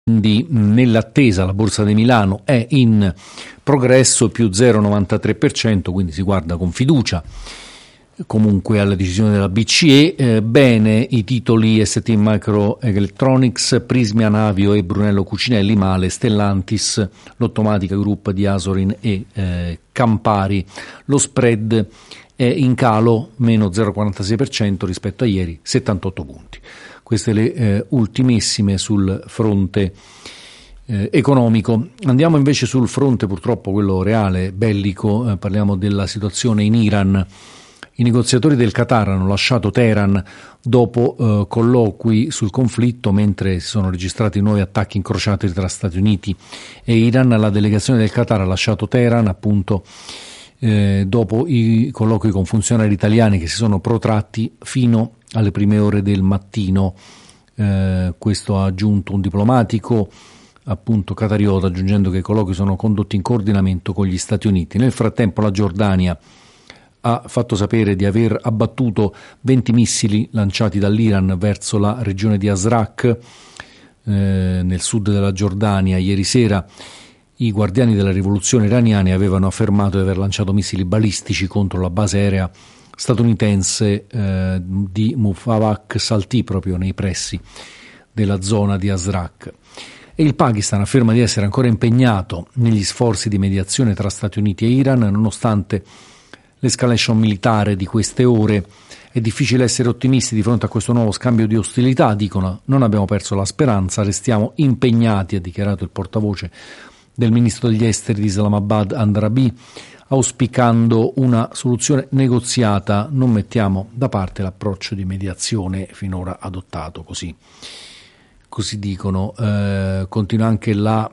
Quindi nell'attesa la Borsa di Milano è in progresso, più 0,93%, quindi si guarda con fiducia comunque alla decisione della BCE. Bene i titoli ST Microelectronics, Prysmian Avio e Brunello Cucinelli, male Stellantis, l'Automatica Group di Asorin e Campari. Lo spread è in calo, meno 0,46% rispetto a ieri, 78 punti. Queste le ultimissime sul fronte economico. Andiamo invece sul fronte, purtroppo quello reale, bellico. Parliamo della situazione in Iran. I negoziatori del Qatar hanno lasciato Teheran dopo colloqui sul conflitto, mentre si sono registrati nuovi attacchi incrociati tra Stati Uniti e Iran. La delegazione del Qatar ha lasciato Teheran appunto dopo i colloqui con funzionari italiani che si sono protratti fino alle prime ore del mattino. Questo ha aggiunto un diplomatico appunto qatariota, aggiungendo che i colloqui sono condotti in coordinamento con gli Stati Uniti. Nel frattempo la Giordania ha fatto sapere di aver abbattuto 20 missili lanciati dall'Iran verso la regione di Azraq, nel sud della Giordania. Ieri sera i guardiani della rivoluzione iraniani avevano affermato di aver lanciato missili balistici contro la base aerea statunitense di Mufawak Salti, proprio nei pressi della zona di Azraq. E il Pakistan afferma di essere ancora impegnato negli sforzi di mediazione tra Stati Uniti e Iran, nonostante l'escalation militare di queste ore. È difficile essere ottimisti di fronte a questo nuovo scambio di ostilità, dicono. Non abbiamo perso la speranza, restiamo impegnati, ha dichiarato il portavoce del ministro degli esteri di Islamabad, Andrabi, auspicando una soluzione negoziata. Non mettiamo da parte l'approccio di mediazione finora adottato, così dicono. Continua anche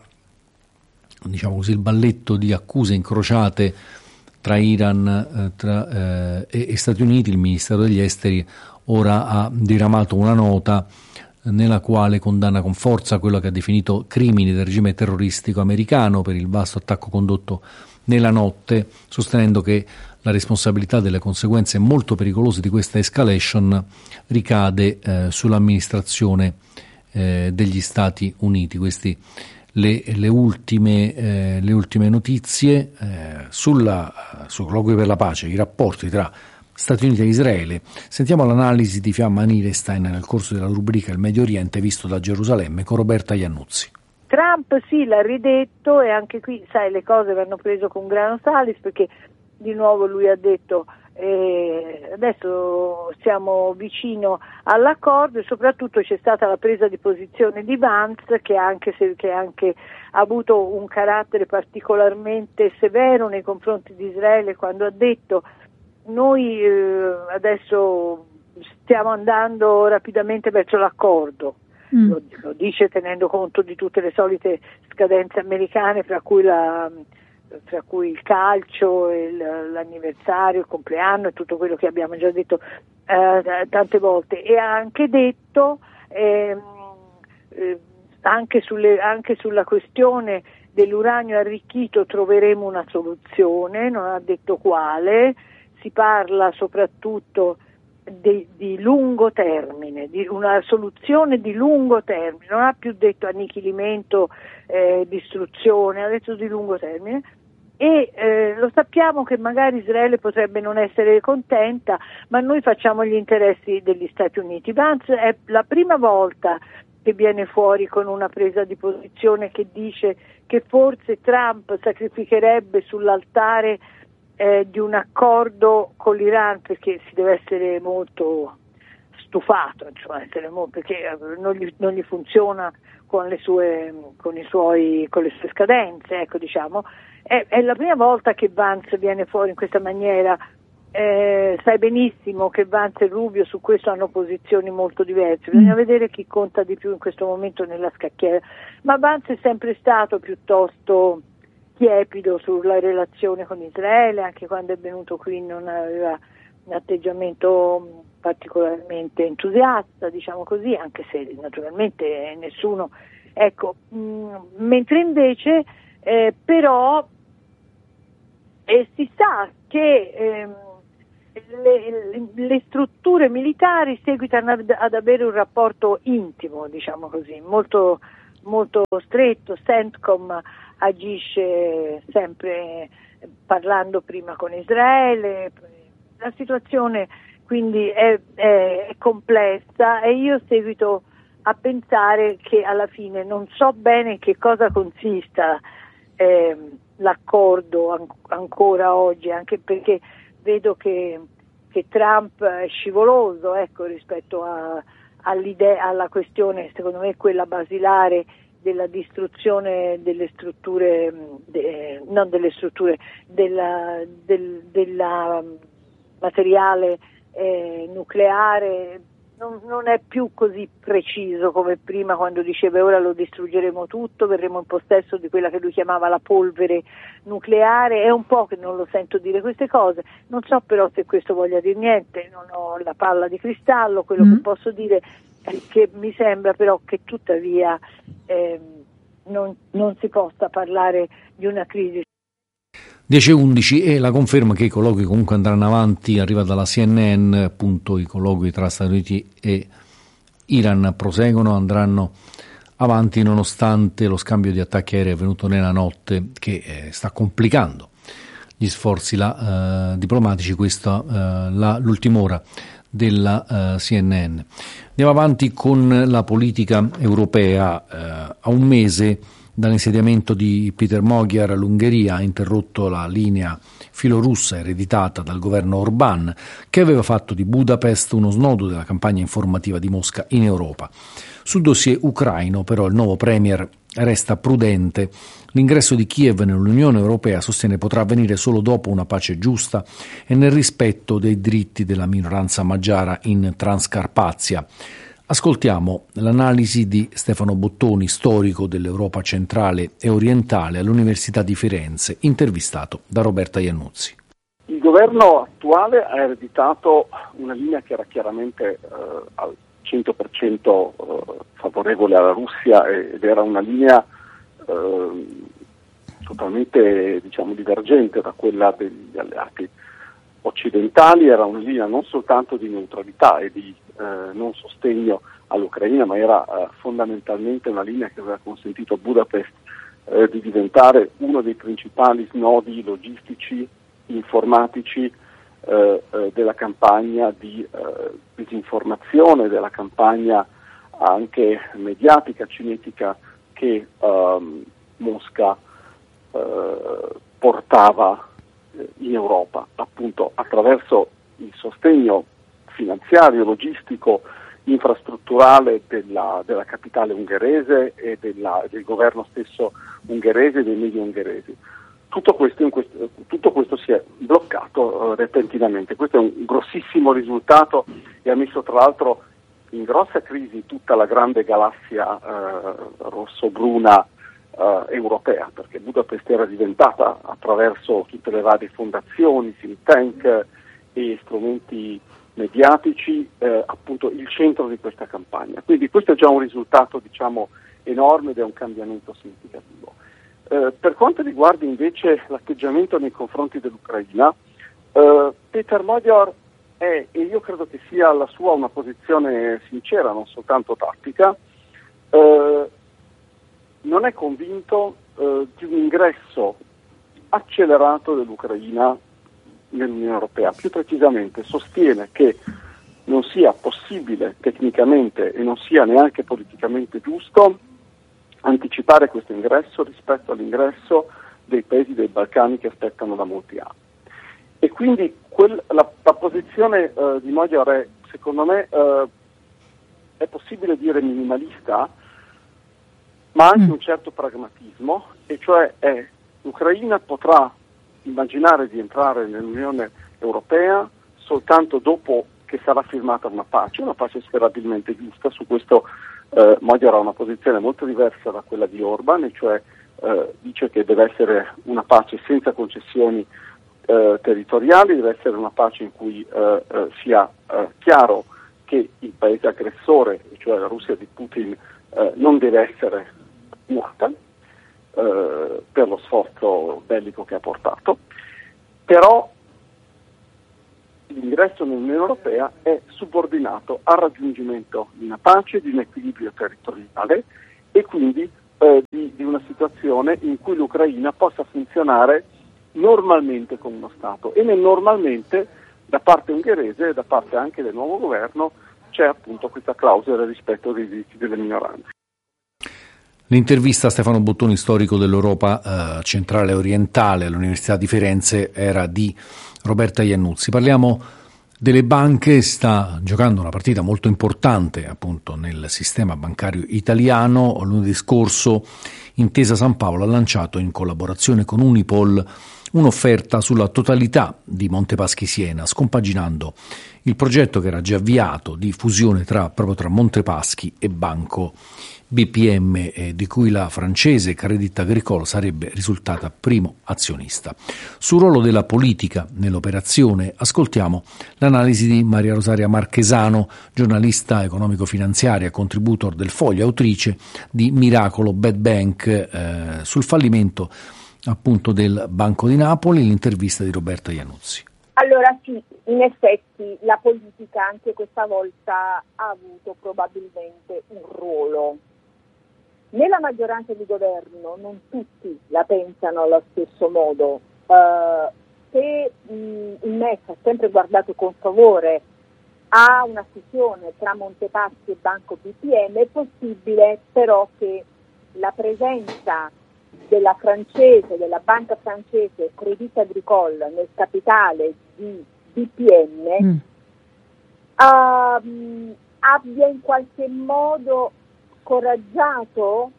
il balletto di accuse incrociate tra Iran e Stati Uniti. Il Ministero degli Esteri ora ha diramato una nota nella quale condanna con forza quello che ha definito crimini del regime terroristico americano per il vasto attacco condotto nella notte, sostenendo che la responsabilità delle conseguenze molto pericolose di questa escalation ricade sull'amministrazione degli Stati Uniti. Queste le ultime notizie sui colloqui per la pace, i rapporti tra Stati Uniti e Israele. Sentiamo l'analisi di Fiamma Nilestein nel corso della rubrica Il Medio Oriente visto da Gerusalemme con Roberta Iannuzzi. Trump sì, l'ha ridetto, e anche qui, sai, le cose vanno preso con grano salis, perché di nuovo lui ha detto adesso siamo vicino all'accordo, e soprattutto c'è stata la presa di posizione di Vance, che anche ha avuto un carattere particolarmente severo nei confronti di Israele, quando ha detto noi adesso stiamo andando rapidamente verso l'accordo. Lo dice tenendo conto di tutte le solite scadenze americane, fra cui il calcio, l'anniversario, il compleanno e tutto quello che abbiamo già detto tante volte. E ha anche detto anche sulla questione dell'uranio arricchito troveremo una soluzione, non ha detto quale. Si parla soprattutto di lungo termine, di una soluzione di lungo termine, non ha più detto annichilimento, distruzione, ha detto di lungo termine. E lo sappiamo che magari Israele potrebbe non essere contenta, ma noi facciamo gli interessi degli Stati Uniti. Vance è la prima volta che viene fuori con una presa di posizione che dice che forse Trump sacrificherebbe sull'altare di un accordo con l'Iran, perché si deve essere molto stufato, perché non gli funziona con le sue scadenze, ecco, diciamo. È la prima volta che Vance viene fuori in questa maniera. Sai benissimo che Vance e Rubio su questo hanno posizioni molto diverse, bisogna vedere chi conta di più in questo momento nella scacchiera, ma Vance è sempre stato piuttosto tiepido sulla relazione con Israele. Anche quando è venuto qui non aveva un atteggiamento particolarmente entusiasta, diciamo così, anche se naturalmente nessuno, ecco, mentre invece però si sa che le strutture militari seguitano ad avere un rapporto intimo, diciamo così, molto molto stretto. CENTCOM agisce sempre parlando prima con Israele. La situazione quindi è complessa e io seguito a pensare che alla fine non so bene che cosa consista l'accordo ancora oggi, anche perché vedo che Trump è scivoloso, ecco, rispetto all'idea, alla questione, secondo me quella basilare della distruzione delle strutture, non delle strutture, della materiale nucleare. Non è più così preciso come prima, quando diceva ora lo distruggeremo tutto, verremo in possesso di quella che lui chiamava la polvere nucleare. È un po' che non lo sento dire queste cose, non so però se questo voglia dire niente, non ho la palla di cristallo. Quello che posso dire è che mi sembra però che tuttavia non si possa parlare di una crisi. 10:11 e la conferma che i colloqui comunque andranno avanti arriva dalla CNN, appunto i colloqui tra Stati Uniti e Iran proseguono, andranno avanti nonostante lo scambio di attacchi aerei avvenuto nella notte che sta complicando gli sforzi diplomatici. Questa l'ultima ora della CNN. Andiamo avanti con la politica europea. A un mese dall'insediamento di Peter Magyar, l'Ungheria ha interrotto la linea filorussa ereditata dal governo Orbán, che aveva fatto di Budapest uno snodo della campagna informativa di Mosca in Europa. Sul dossier ucraino, però, il nuovo premier resta prudente. L'ingresso di Kiev nell'Unione Europea, sostiene, potrà avvenire solo dopo una pace giusta e nel rispetto dei diritti della minoranza magiara in Transcarpazia. Ascoltiamo l'analisi di Stefano Bottoni, storico dell'Europa centrale e orientale all'Università di Firenze, intervistato da Roberta Iannuzzi. Il governo attuale ha ereditato una linea che era chiaramente al 100% favorevole alla Russia ed era una linea totalmente, divergente da quella degli alleati occidentali. Era una linea non soltanto di neutralità e di non sostegno all'Ucraina, ma era fondamentalmente una linea che aveva consentito a Budapest di diventare uno dei principali snodi logistici, informatici della campagna di disinformazione, della campagna anche mediatica, cinetica che Mosca portava in Europa, appunto attraverso il sostegno finanziario, logistico, infrastrutturale della capitale ungherese e del governo stesso ungherese e dei media ungheresi. Tutto questo si è bloccato repentinamente. Questo è un grossissimo risultato e ha messo tra l'altro in grossa crisi tutta la grande galassia rosso-bruna europea, perché Budapest era diventata, attraverso tutte le varie fondazioni, think tank e strumenti mediatici, appunto il centro di questa campagna. Quindi questo è già un risultato enorme ed è un cambiamento significativo. Per quanto riguarda invece l'atteggiamento nei confronti dell'Ucraina, Peter Magyar è, e io credo che sia la sua una posizione sincera, non soltanto tattica, non è convinto di un ingresso accelerato dell'Ucraina nell'Unione Europea. Più precisamente sostiene che non sia possibile tecnicamente e non sia neanche politicamente giusto anticipare questo ingresso rispetto all'ingresso dei paesi dei Balcani che aspettano da molti anni. E quindi la posizione di Magyar è, secondo me, è possibile dire minimalista, ma anche un certo pragmatismo, e cioè l'Ucraina potrà immaginare di entrare nell'Unione Europea soltanto dopo che sarà firmata una pace sperabilmente giusta. Su questo Magyar ha una posizione molto diversa da quella di Orbán, e cioè dice che deve essere una pace senza concessioni territoriali, deve essere una pace in cui sia chiaro che il paese aggressore, cioè la Russia di Putin, non deve essere punita per lo sforzo bellico che ha portato, però l'ingresso nell'Unione Europea è subordinato al raggiungimento di una pace, di un equilibrio territoriale e quindi di una situazione in cui l'Ucraina possa funzionare normalmente come uno Stato. E nel normalmente, da parte ungherese e da parte anche del nuovo governo, c'è appunto questa clausola rispetto dei diritti delle minoranze. L'intervista a Stefano Bottoni, storico dell'Europa centrale e orientale all'Università di Firenze, era di Roberta Iannuzzi. Parliamo delle banche. Sta giocando una partita molto importante appunto nel sistema bancario italiano. Lunedì scorso Intesa Sanpaolo ha lanciato, in collaborazione con Unipol, un'offerta sulla totalità di Montepaschi Siena, scompaginando il progetto che era già avviato di fusione proprio tra Montepaschi e Banco BPM, di cui la francese Crédit Agricole sarebbe risultata primo azionista. Sul ruolo della politica nell'operazione ascoltiamo l'analisi di Maria Rosaria Marchesano, giornalista economico-finanziaria, contributor del Foglio, autrice di Miracolo Bad Bank, sul fallimento appunto del Banco di Napoli, l'intervista di Roberta Iannuzzi. Allora sì, in effetti la politica anche questa volta ha avuto probabilmente un ruolo. Nella maggioranza di governo non tutti la pensano allo stesso modo. Se il MEF ha sempre guardato con favore a una fusione tra Montepaschi e Banco BPM, è possibile però che la presenza della banca francese Crédit Agricole nel capitale di BPM abbia in qualche modo scoraggiato,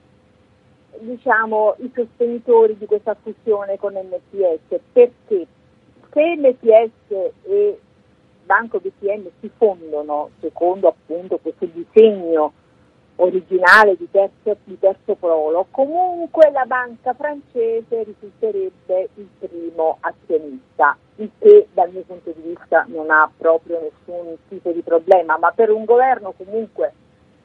diciamo, i sostenitori di questa fusione con MPS, perché se MPS e Banco BPM si fondono secondo appunto questo disegno originale di terzo polo, comunque la banca francese risulterebbe il primo azionista, il che dal mio punto di vista non ha proprio nessun tipo di problema, ma per un governo comunque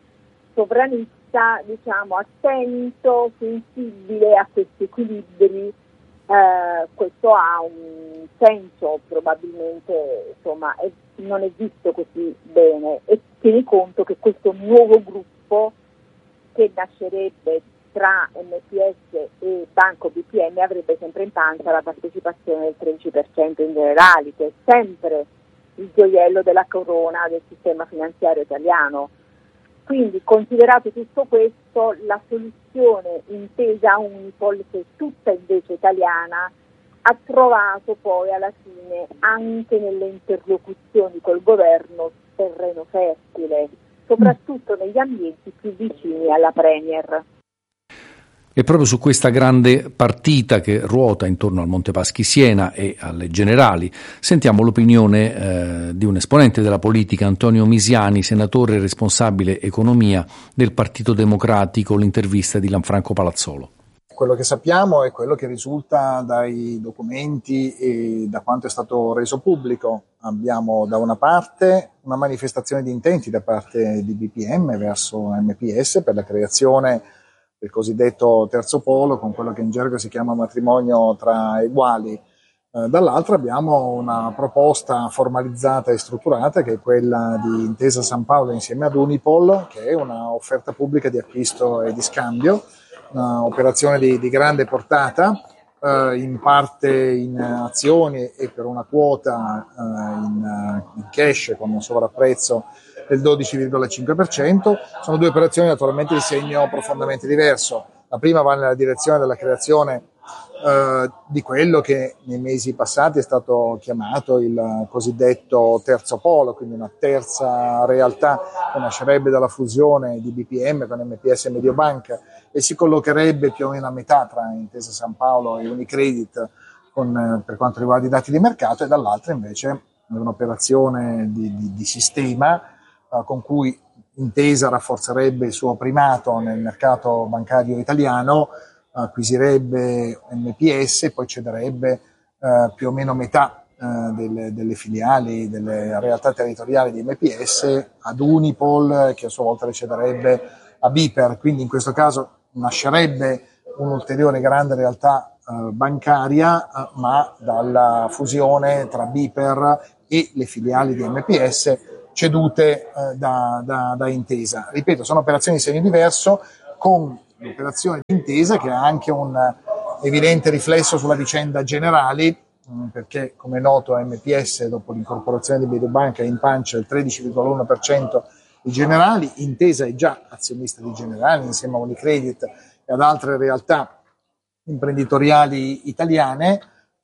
sovranista, diciamo, attento, sensibile a questi equilibri, questo ha un senso, probabilmente, insomma, non è visto così bene, e tieni conto che questo nuovo gruppo che nascerebbe tra MPS e Banco BPM avrebbe sempre in pancia la partecipazione del 13% in generali, che è sempre il gioiello della corona del sistema finanziario italiano. Quindi, considerato tutto questo, la soluzione Intesa Unipol, che è tutta invece italiana, ha trovato poi alla fine anche nelle interlocuzioni col governo terreno fertile, soprattutto negli ambienti più vicini alla Premier. E proprio su questa grande partita che ruota intorno al Montepaschi Siena e alle generali sentiamo l'opinione di un esponente della politica, Antonio Misiani, senatore e responsabile economia del Partito Democratico, l'intervista di Lanfranco Palazzolo. Quello che sappiamo è quello che risulta dai documenti e da quanto è stato reso pubblico. Abbiamo da una parte una manifestazione di intenti da parte di BPM verso MPS per la creazione del cosiddetto terzo polo, con quello che in gergo si chiama matrimonio tra eguali. Dall'altra abbiamo una proposta formalizzata e strutturata che è quella di Intesa Sanpaolo insieme ad Unipol, che è una offerta pubblica di acquisto e di scambio, un'operazione di grande portata, in parte in azioni e per una quota in cash con un sovrapprezzo del 12,5%. Sono due operazioni naturalmente di segno profondamente diverso. La prima va nella direzione della creazione di quello che nei mesi passati è stato chiamato il cosiddetto terzo polo, quindi una terza realtà che nascerebbe dalla fusione di BPM con MPS e Mediobanca e si collocherebbe più o meno a metà tra Intesa Sanpaolo e Unicredit per quanto riguarda i dati di mercato, e dall'altra invece un'operazione di sistema con cui Intesa rafforzerebbe il suo primato nel mercato bancario italiano, acquisirebbe MPS e poi cederebbe più o meno metà delle filiali, delle realtà territoriali di MPS ad Unipol, che a sua volta le cederebbe a Biper. Quindi in questo caso nascerebbe un'ulteriore grande realtà bancaria, ma dalla fusione tra Biper e le filiali di MPS cedute da Intesa. Ripeto, sono operazioni di segno diverso, con l'operazione di intesa, che ha anche un evidente riflesso sulla vicenda Generali, perché come è noto MPS dopo l'incorporazione di Mediobanca impancia il 13,1% di Generali. Intesa è già azionista di Generali insieme a Unicredit e ad altre realtà imprenditoriali italiane.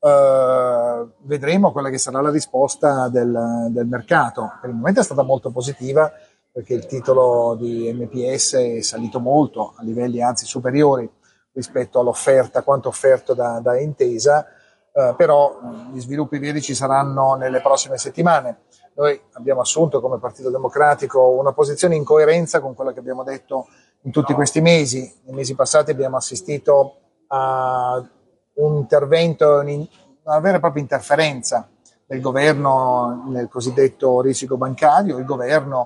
Vedremo quella che sarà la risposta del mercato. Per il momento è stata molto positiva, perché il titolo di MPS è salito molto, a livelli anzi superiori rispetto all'offerta, quanto offerto da Intesa, però gli sviluppi veri ci saranno nelle prossime settimane. Noi abbiamo assunto come Partito Democratico una posizione in coerenza con quello che abbiamo detto in tutti questi mesi. Nei mesi passati abbiamo assistito a un intervento, una vera e propria interferenza del governo nel cosiddetto risico bancario. Il governo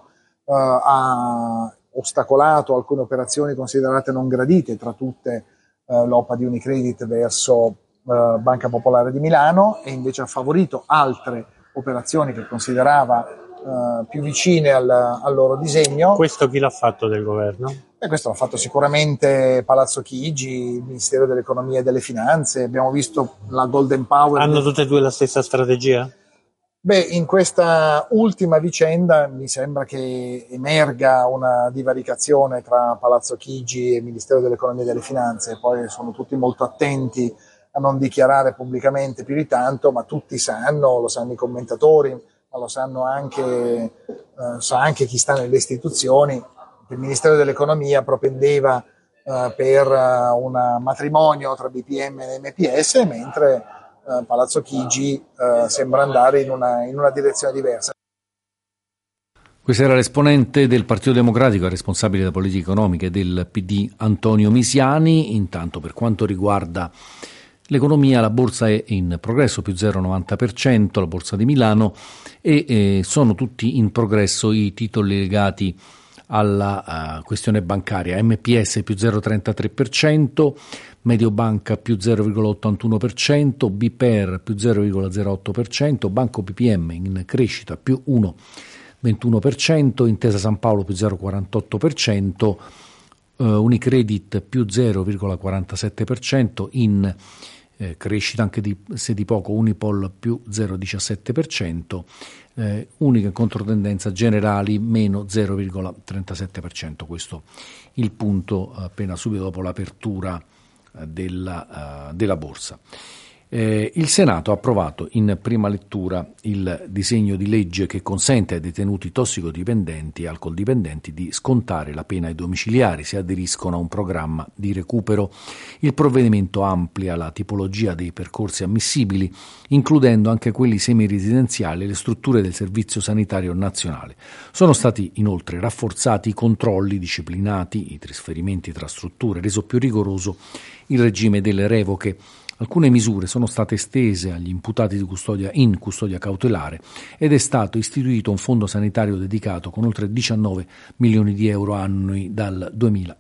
ha ostacolato alcune operazioni considerate non gradite, tra tutte l'OPA di Unicredit verso Banca Popolare di Milano, e invece ha favorito altre operazioni che considerava più vicine al loro disegno. Questo chi l'ha fatto del governo? Questo l'ha fatto sicuramente Palazzo Chigi, il Ministero dell'Economia e delle Finanze. Abbiamo visto la Golden Power. Hanno tutte e due la stessa strategia? In questa ultima vicenda mi sembra che emerga una divaricazione tra Palazzo Chigi e il Ministero dell'Economia e delle Finanze. Poi sono tutti molto attenti a non dichiarare pubblicamente più di tanto, ma tutti sanno, lo sanno i commentatori, ma lo sanno anche, sa anche chi sta nelle istituzioni. Il Ministero dell'Economia propendeva per un matrimonio tra BPM e MPS, mentre Palazzo Chigi sembra andare in una direzione diversa. Questo era l'esponente del Partito Democratico, responsabile della politica economica del PD, Antonio Misiani. Intanto, per quanto riguarda l'economia, la borsa è in progresso, più 0,90%, la borsa di Milano, e sono tutti in progresso i titoli legati alla questione bancaria. MPS più 0,33%, Mediobanca più 0,81%, BPER più 0,08%, Banco BPM in crescita più 1,21%, Intesa San Paolo più 0,48%, Unicredit più 0,47%, in crescita anche se di poco Unipol più 0,17%, unica controtendenza Generali meno 0,37%. Questo il punto appena subito dopo l'apertura della borsa. Il Senato ha approvato in prima lettura il disegno di legge che consente ai detenuti tossicodipendenti e alcoldipendenti di scontare la pena ai domiciliari se aderiscono a un programma di recupero. Il provvedimento amplia la tipologia dei percorsi ammissibili, includendo anche quelli semiresidenziali e le strutture del Servizio Sanitario Nazionale. Sono stati inoltre rafforzati i controlli disciplinati, i trasferimenti tra strutture, reso più rigoroso il regime delle revoche. Alcune misure sono state estese agli imputati in custodia cautelare ed è stato istituito un fondo sanitario dedicato con oltre 19 milioni di euro annui dal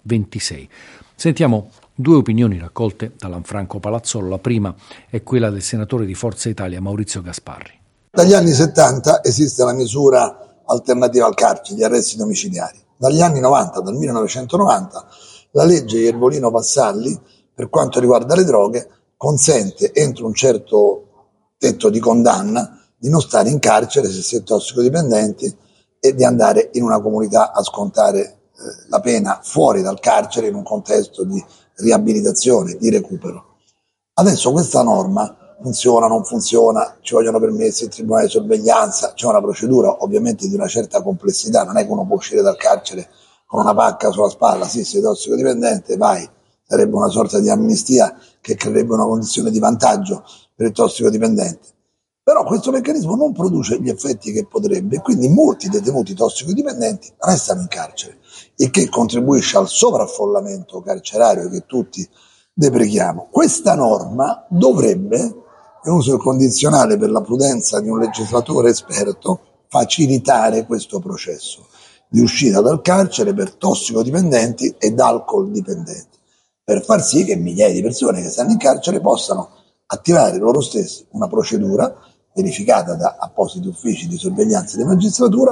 2026. Sentiamo due opinioni raccolte da Lanfranco Palazzolo. La prima è quella del senatore di Forza Italia Maurizio Gasparri. Dagli anni 70 esiste la misura alternativa al carcere, gli arresti domiciliari. Dagli anni 90, dal 1990, la legge Iervolino-Vassalli, per quanto riguarda le droghe, consente entro un certo tetto di condanna di non stare in carcere se si è tossicodipendenti e di andare in una comunità a scontare la pena fuori dal carcere in un contesto di riabilitazione, di recupero. Adesso questa norma funziona, non funziona, ci vogliono permessi in tribunale di sorveglianza, c'è una procedura ovviamente di una certa complessità, non è che uno può uscire dal carcere con una pacca sulla spalla, sì, sei tossicodipendente, vai. Sarebbe una sorta di amnistia che creerebbe una condizione di vantaggio per il tossicodipendente. Però questo meccanismo non produce gli effetti che potrebbe, e quindi molti detenuti tossicodipendenti restano in carcere, il che contribuisce al sovraffollamento carcerario che tutti deprechiamo. Questa norma dovrebbe, e uso il condizionale per la prudenza di un legislatore esperto, facilitare questo processo di uscita dal carcere per tossicodipendenti ed alcol dipendenti, per far sì che migliaia di persone che stanno in carcere possano attivare loro stessi una procedura verificata da appositi uffici di sorveglianza di magistratura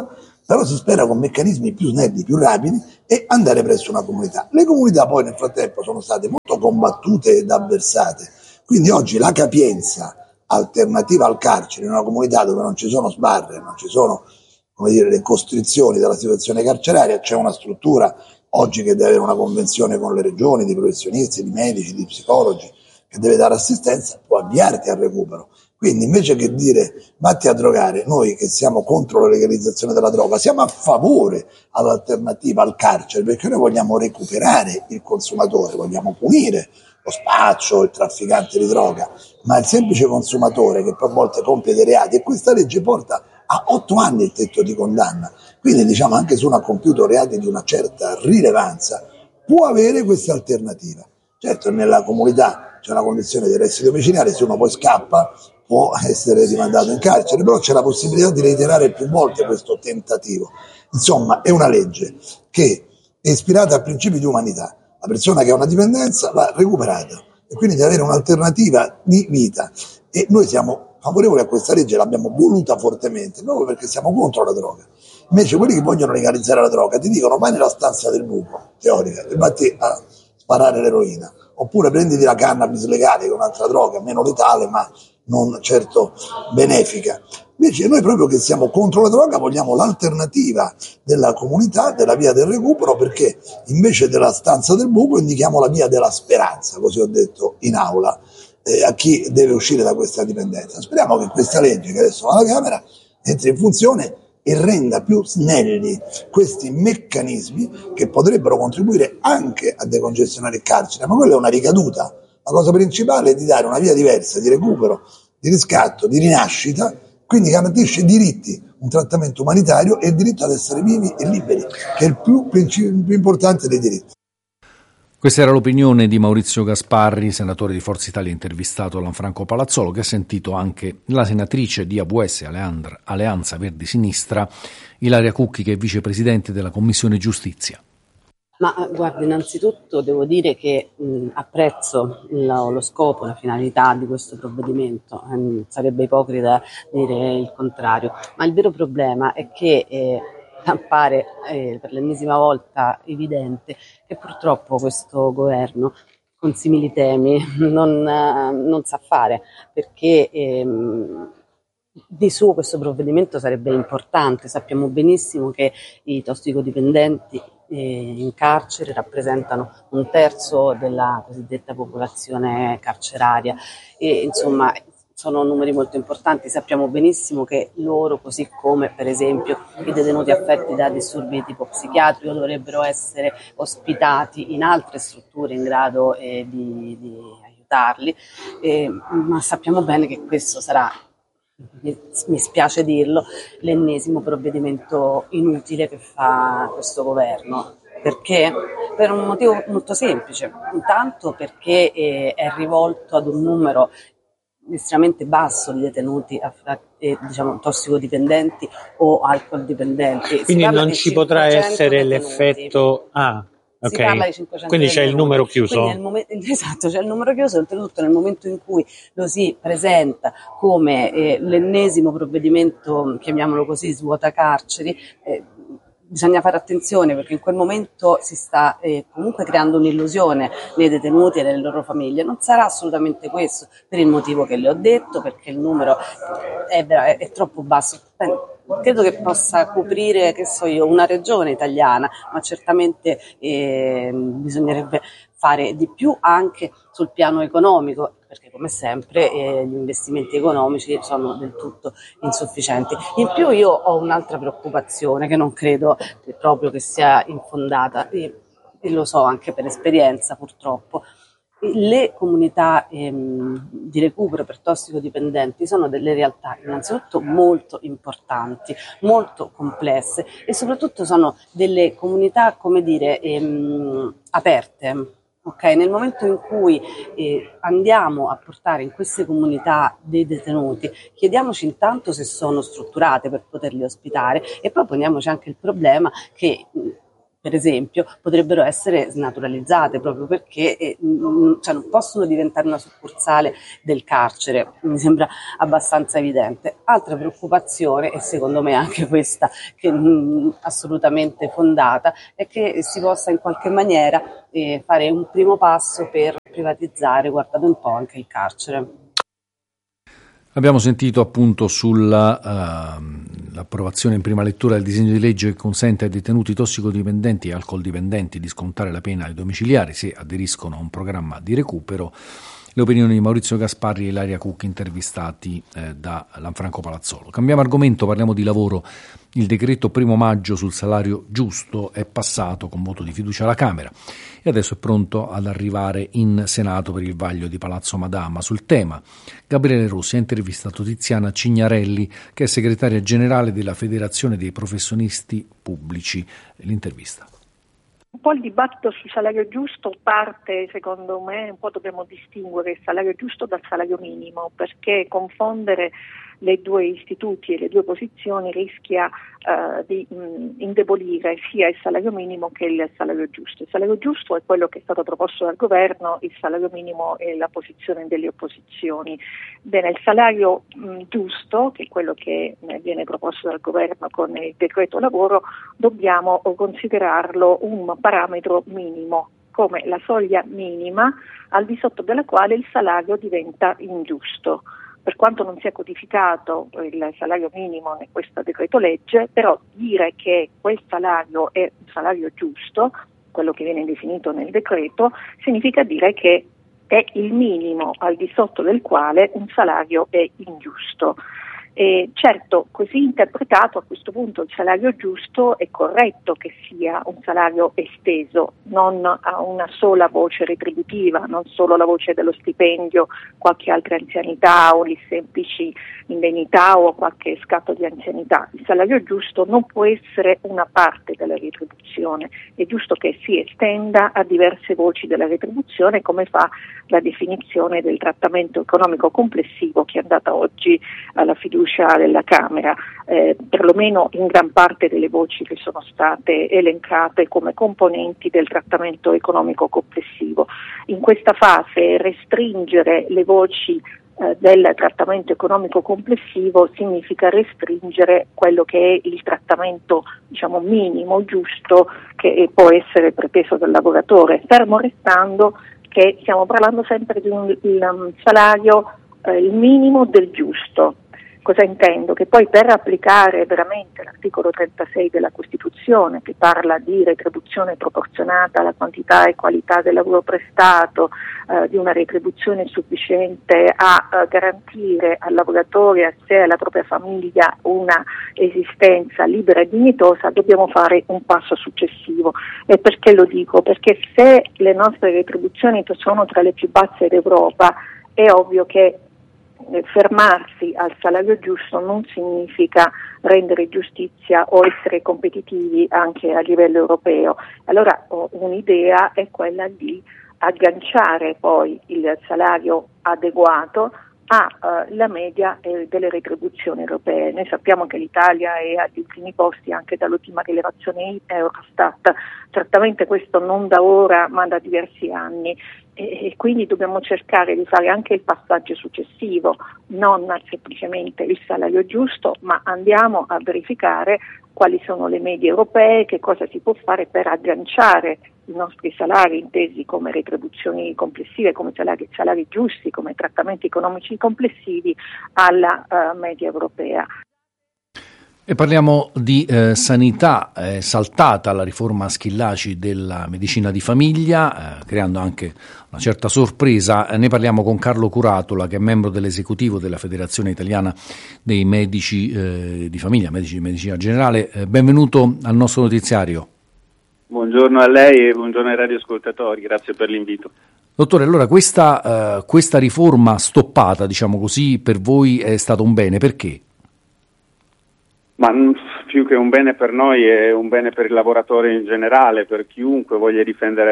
però si spera con meccanismi più snelli, più rapidi e andare presso una comunità. Le comunità poi nel frattempo sono state molto combattute ed avversate, quindi oggi la capienza alternativa al carcere in una comunità dove non ci sono sbarre, non ci sono, come dire, le costrizioni della situazione carceraria, c'è una struttura oggi che deve avere una convenzione con le regioni, di professionisti, di medici, di psicologi, che deve dare assistenza, può avviarti al recupero. Quindi invece che dire vatti a drogare, noi che siamo contro la legalizzazione della droga siamo a favore all'alternativa al carcere, perché noi vogliamo recuperare il consumatore, vogliamo punire lo spaccio, il trafficante di droga, ma il semplice consumatore che poi a volte compie dei reati, e questa legge porta a 8 anni il tetto di condanna, quindi diciamo anche se uno ha compiuto reati di una certa rilevanza può avere questa alternativa. Certo, nella comunità c'è una condizione di arresti domiciliari, se uno poi scappa può essere rimandato in carcere, però c'è la possibilità di reiterare più volte questo tentativo. Insomma, è una legge che è ispirata a principi di umanità. La persona che ha una dipendenza va recuperata e quindi di avere un'alternativa di vita. E noi siamo favorevoli a questa legge, l'abbiamo voluta fortemente, proprio perché siamo contro la droga. Invece quelli che vogliono legalizzare la droga ti dicono vai nella stanza del buco, teorica, e vatti a sparare l'eroina. Oppure prenditi la cannabis legale, che è un'altra droga, meno letale, ma non certo benefica. Invece noi proprio che siamo contro la droga vogliamo l'alternativa della comunità, della via del recupero, perché invece della stanza del buco indichiamo la via della speranza, così ho detto in aula, a chi deve uscire da questa dipendenza. Speriamo che questa legge che adesso va alla Camera entri in funzione e renda più snelli questi meccanismi che potrebbero contribuire anche a decongestionare il carcere, ma quella è una ricaduta. La cosa principale è di dare una via diversa di recupero, di riscatto, di rinascita, quindi garantisce diritti, un trattamento umanitario e il diritto ad essere vivi e liberi, che è il più importante dei diritti. Questa era l'opinione di Maurizio Gasparri, senatore di Forza Italia intervistato da Lanfranco Palazzolo, che ha sentito anche la senatrice di AVS, Alleanza Verdi Sinistra, Ilaria Cucchi, che è vicepresidente della Commissione Giustizia. Ma guarda, innanzitutto devo dire che apprezzo lo scopo, la finalità di questo provvedimento, sarebbe ipocrita dire il contrario, ma il vero problema è che appare per l'ennesima volta evidente che purtroppo questo governo con simili temi non sa fare, perché di suo questo provvedimento sarebbe importante. Sappiamo benissimo che i tossicodipendenti in carcere rappresentano 1/3 della cosiddetta popolazione carceraria e insomma sono numeri molto importanti. Sappiamo benissimo che loro, così come per esempio i detenuti affetti da disturbi di tipo psichiatrico, dovrebbero essere ospitati in altre strutture in grado di aiutarli, ma sappiamo bene che questo sarà, mi spiace dirlo, l'ennesimo provvedimento inutile che fa questo governo. Perché? Per un motivo molto semplice. Intanto perché è rivolto ad un numero estremamente basso di detenuti diciamo tossicodipendenti o alcol dipendenti. Quindi non ci potrà essere l'effetto Si parla di 500 quindi c'è il numero chiuso. Esatto, c'è il numero chiuso, oltretutto nel momento in cui lo si presenta come l'ennesimo provvedimento, chiamiamolo così, svuota carceri, bisogna fare attenzione, perché in quel momento si sta comunque creando un'illusione nei detenuti e nelle loro famiglie. Non sarà assolutamente questo, per il motivo che le ho detto, perché il numero è troppo basso. Credo che possa coprire, che so io, una regione italiana, ma certamente bisognerebbe fare di più anche sul piano economico, perché come sempre gli investimenti economici sono del tutto insufficienti. In più io ho un'altra preoccupazione che non credo proprio che sia infondata, e lo so anche per esperienza purtroppo. Le comunità di recupero per tossicodipendenti sono delle realtà innanzitutto molto importanti, molto complesse e soprattutto sono delle comunità, come dire, aperte. Okay? Nel momento in cui andiamo a portare in queste comunità dei detenuti, chiediamoci intanto se sono strutturate per poterli ospitare e poi poniamoci anche il problema che per esempio, potrebbero essere snaturalizzate proprio perché non possono diventare una succursale del carcere, mi sembra abbastanza evidente. Altra preoccupazione, e secondo me anche questa che assolutamente fondata, è che si possa in qualche maniera fare un primo passo per privatizzare, guardate un po', anche il carcere. Abbiamo sentito appunto sull'approvazione in prima lettura del disegno di legge che consente ai detenuti tossicodipendenti e alcoldipendenti di scontare la pena ai domiciliari se aderiscono a un programma di recupero. Le opinioni di Maurizio Gasparri e Ilaria Cucchi, intervistati da Lanfranco Palazzolo. Cambiamo argomento, parliamo di lavoro. Il decreto 1 maggio sul salario giusto è passato con voto di fiducia alla Camera e adesso è pronto ad arrivare in Senato per il vaglio di Palazzo Madama. Sul tema Gabriele Rossi ha intervistato Tiziana Cignarelli, che è segretaria generale della Federazione dei Professionisti Pubblici. L'intervista. Un po' il dibattito sul salario giusto parte, secondo me, un po' dobbiamo distinguere il salario giusto dal salario minimo, perché confondere le due istituti e le due posizioni rischia di indebolire sia il salario minimo che il salario giusto. Il salario giusto è quello che è stato proposto dal governo, il salario minimo è la posizione delle opposizioni. Bene, il salario giusto, che è quello che viene proposto dal governo con il decreto lavoro, dobbiamo considerarlo un parametro minimo, come la soglia minima al di sotto della quale il salario diventa ingiusto. Per quanto non sia codificato il salario minimo in questo decreto legge, però dire che quel salario è un salario giusto, quello che viene definito nel decreto, significa dire che è il minimo al di sotto del quale un salario è ingiusto. E certo, così interpretato, a questo punto il salario giusto è corretto che sia un salario esteso, non a una sola voce retributiva, non solo la voce dello stipendio, qualche altra anzianità o le semplici indennità o qualche scatto di anzianità. Il salario giusto non può essere una parte della retribuzione, è giusto che si estenda a diverse voci della retribuzione, come fa la definizione del trattamento economico complessivo che è andata oggi alla fiducia della Camera, perlomeno in gran parte delle voci che sono state elencate come componenti del trattamento economico complessivo. In questa fase restringere le voci del trattamento economico complessivo significa restringere quello che è il trattamento, diciamo, minimo, giusto, che può essere preteso dal lavoratore, fermo restando che stiamo parlando sempre di un salario il minimo del giusto. Cosa intendo? Che poi per applicare veramente l'articolo 36 della Costituzione, che parla di retribuzione proporzionata alla quantità e qualità del lavoro prestato, di una retribuzione sufficiente a garantire al lavoratore, a sé e alla propria famiglia una esistenza libera e dignitosa, dobbiamo fare un passo successivo. E perché lo dico? Perché se le nostre retribuzioni sono tra le più basse d'Europa, è ovvio che fermarsi al salario giusto non significa rendere giustizia o essere competitivi anche a livello europeo. Allora un'idea è quella di agganciare poi il salario adeguato alla media delle retribuzioni europee. Noi sappiamo che l'Italia è agli ultimi posti anche dall'ultima rilevazione Eurostat, certamente questo non da ora ma da diversi anni, e quindi dobbiamo cercare di fare anche il passaggio successivo, non semplicemente il salario giusto, ma andiamo a verificare quali sono le medie europee, che cosa si può fare per agganciare i nostri salari intesi come retribuzioni complessive, come salari giusti, come trattamenti economici complessivi alla media europea. E parliamo di sanità. È saltata la riforma Schillaci della medicina di famiglia, creando anche una certa sorpresa. Ne parliamo con Carlo Curatola, che è membro dell'esecutivo della Federazione Italiana dei Medici di Famiglia, Medici di Medicina Generale. Benvenuto al nostro notiziario. Buongiorno a lei e buongiorno ai radioascoltatori, grazie per l'invito. Dottore, allora questa riforma stoppata, diciamo così, per voi è stato un bene, perché? Ma più che un bene per noi è un bene per il lavoratore in generale, per chiunque voglia difendere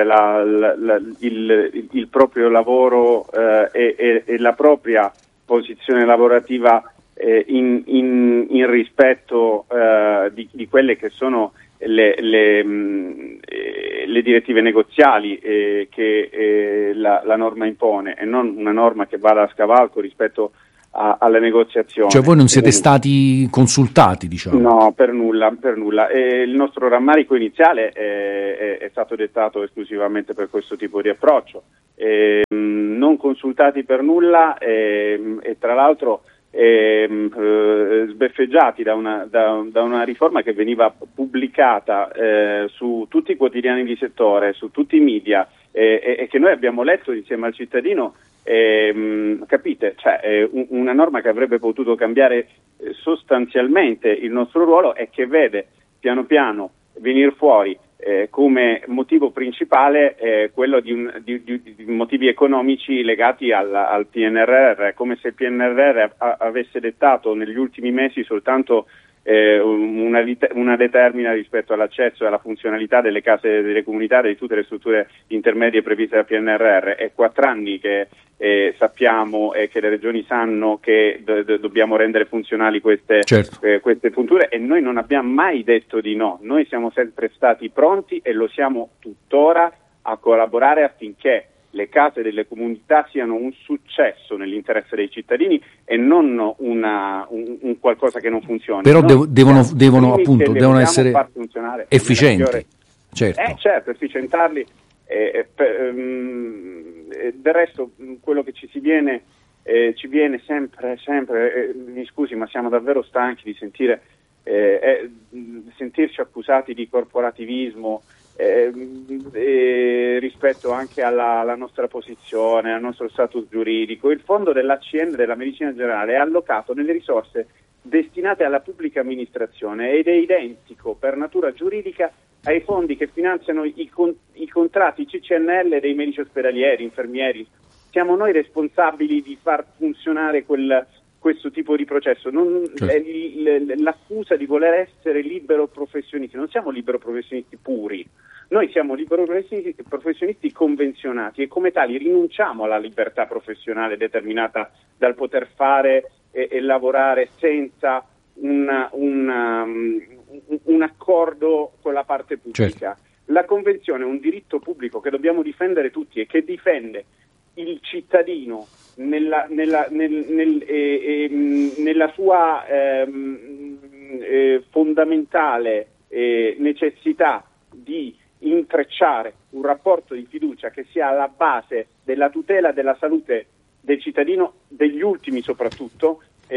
il proprio lavoro e la propria posizione lavorativa in rispetto di quelle che sono le direttive negoziali che la norma impone, e non una norma che vada a scavalco rispetto alle negoziazioni. Cioè voi non siete stati consultati, diciamo? No, per nulla. Il nostro rammarico iniziale è stato dettato esclusivamente per questo tipo di approccio. Non consultati per nulla e tra l'altro sbeffeggiati da una riforma che veniva pubblicata su tutti i quotidiani di settore, su tutti i media e che noi abbiamo letto insieme al cittadino. Capite? Cioè, una norma che avrebbe potuto cambiare sostanzialmente il nostro ruolo e che vede piano piano venire fuori come motivo principale quello di motivi economici legati al PNRR, come se il PNRR avesse dettato negli ultimi mesi soltanto una determina rispetto all'accesso e alla funzionalità delle case delle comunità, di tutte le strutture intermedie previste dal PNRR. È 4 anni che sappiamo e che le regioni sanno che dobbiamo rendere funzionali queste strutture, e noi non abbiamo mai detto di no. Noi siamo sempre stati pronti e lo siamo tuttora a collaborare affinché le case delle comunità siano un successo nell'interesse dei cittadini e non un qualcosa che non funzioni. Però devono essere efficienti. Certo, efficientarli. Del resto quello che ci viene sempre, mi scusi, ma siamo davvero stanchi di sentirci accusati di corporativismo rispetto anche alla nostra posizione, al nostro status giuridico. Il fondo dell'ACN della medicina generale è allocato nelle risorse destinate alla pubblica amministrazione ed è identico per natura giuridica ai fondi che finanziano i contratti CCNL dei medici ospedalieri, infermieri. Siamo noi responsabili di far funzionare questo tipo di processo, l'accusa di voler essere libero professionisti. Non siamo libero professionisti puri, noi siamo libero professionisti convenzionati e come tali rinunciamo alla libertà professionale determinata dal poter fare e lavorare senza un accordo con la parte pubblica. Certo. La convenzione è un diritto pubblico che dobbiamo difendere tutti e che difende il cittadino nella sua fondamentale necessità di intrecciare un rapporto di fiducia che sia alla base della tutela della salute del cittadino, degli ultimi soprattutto,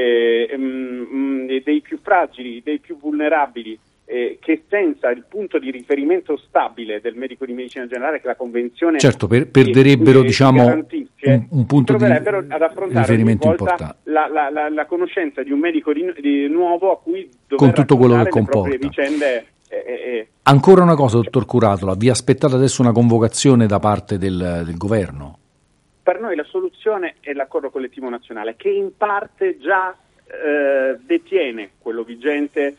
dei più fragili, dei più vulnerabili, che senza il punto di riferimento stabile del medico di medicina generale, che la convenzione perderebbero un punto di ad affrontare riferimento importante, la conoscenza di un medico di nuovo a cui dover con tutto quello che comporta. Le proprie vicende. Ancora una cosa, dottor Curatola, vi aspettate adesso una convocazione da parte del governo? Per noi la soluzione è l'accordo collettivo nazionale, che in parte già detiene quello vigente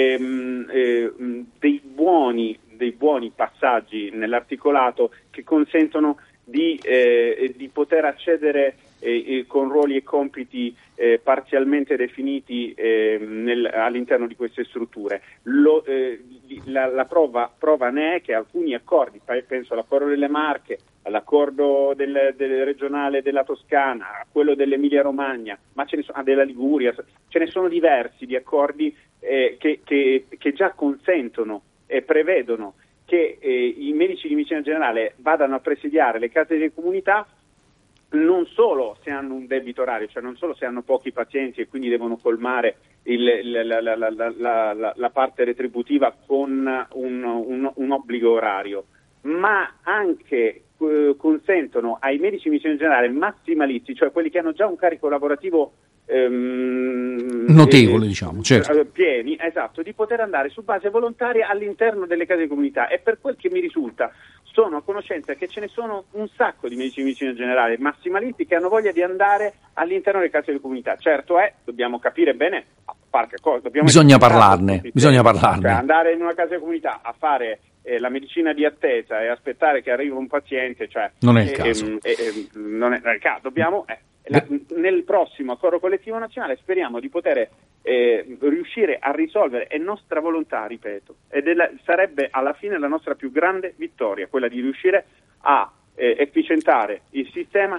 dei buoni passaggi nell'articolato che consentono di poter accedere con ruoli e compiti parzialmente definiti all'interno di queste strutture. La prova ne è che alcuni accordi, penso all'accordo delle Marche, all'accordo del regionale della Toscana, a quello dell'Emilia Romagna, ma ce ne sono della Liguria, ce ne sono diversi di accordi che già consentono e prevedono che i medici di medicina generale vadano a presidiare le case delle comunità non solo se hanno un debito orario, cioè non solo se hanno pochi pazienti e quindi devono colmare la parte retributiva con un obbligo orario, ma anche consentono ai medici di medicina generale massimalisti, cioè quelli che hanno già un carico lavorativo notevole, certo, pieni, esatto, di poter andare su base volontaria all'interno delle case di comunità. E per quel che mi risulta sono a conoscenza che ce ne sono un sacco di medici di medicina generale massimalisti che hanno voglia di andare all'interno delle case di comunità. Certo dobbiamo capire bene bisogna parlarne. Cioè, andare in una casa di comunità a fare la medicina di attesa e aspettare che arrivi un paziente, cioè non è il caso. Non è il caso. Dobbiamo nel prossimo accordo collettivo nazionale speriamo di poter riuscire a risolvere, è nostra volontà, ripeto, ed sarebbe alla fine la nostra più grande vittoria, quella di riuscire a efficientare il sistema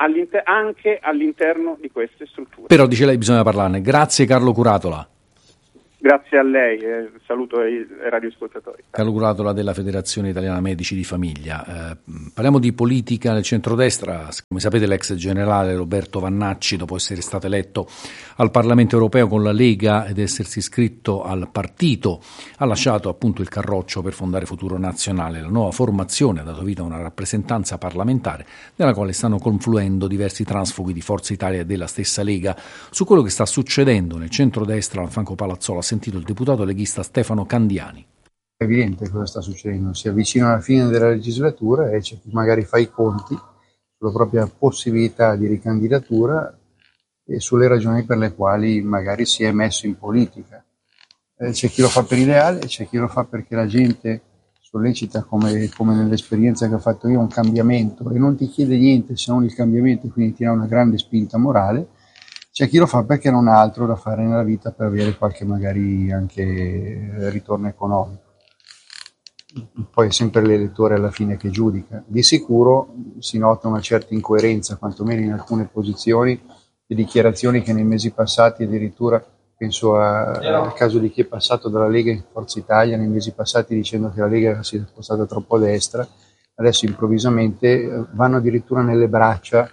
anche all'interno di queste strutture. Però dice lei bisogna parlarne. Grazie Carlo Curatola. Grazie a lei, saluto i radioascoltatori. Carlo Curatola della Federazione Italiana Medici di Famiglia. Parliamo di politica nel centrodestra. Come sapete, l'ex generale Roberto Vannacci, dopo essere stato eletto al Parlamento europeo con la Lega ed essersi iscritto al partito, ha lasciato appunto il Carroccio per fondare Futuro Nazionale. La nuova formazione ha dato vita a una rappresentanza parlamentare nella quale stanno confluendo diversi transfughi di Forza Italia e della stessa Lega. Su quello che sta succedendo nel centrodestra, Franco Palazzolo ha sentito il deputato leghista Stefano Candiani. È evidente cosa sta succedendo, si avvicina alla fine della legislatura e c'è chi magari fa i conti sulla propria possibilità di ricandidatura e sulle ragioni per le quali magari si è messo in politica. C'è chi lo fa per ideale, c'è chi lo fa perché la gente sollecita, come nell'esperienza che ho fatto io, un cambiamento e non ti chiede niente se non il cambiamento, quindi ti dà una grande spinta morale. C'è chi lo fa perché non ha altro da fare nella vita per avere qualche magari anche ritorno economico. Poi è sempre l'elettore alla fine che giudica. Di sicuro si nota una certa incoerenza, quantomeno in alcune posizioni e dichiarazioni che nei mesi passati, addirittura penso al caso di chi è passato dalla Lega in Forza Italia nei mesi passati dicendo che la Lega si è spostata troppo a destra, adesso improvvisamente vanno addirittura nelle braccia